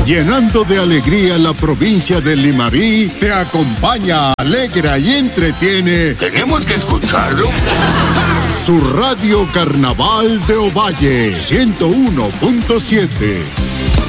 llenando de alegría la provincia de Limarí, te acompaña, alegra y entretiene. Tenemos que escucharlo. Su Radio Carnaval de Ovalle 101.7.